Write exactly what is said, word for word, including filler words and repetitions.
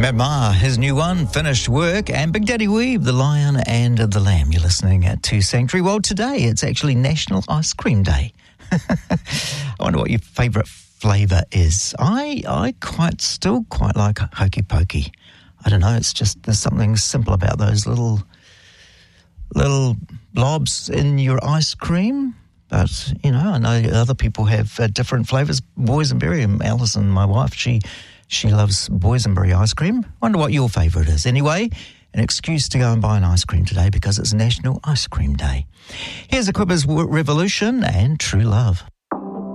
Matt Maher, his new one, Finished Work, and Big Daddy Weave, The Lion and the Lamb. You're listening to Sanctuary. Well, today it's actually National Ice Cream Day. I wonder what your favourite flavour is. I I quite still quite like Hokey Pokey. I don't know, it's just there's something simple about those little little blobs in your ice cream. But, you know, I know other people have uh, different flavours. Boysenberry, Alison, my wife, she she loves boysenberry ice cream. Wonder what your favourite is. Anyway, an excuse to go and buy an ice cream today because it's National Ice Cream Day. Here's Equippers Revolution and True Love.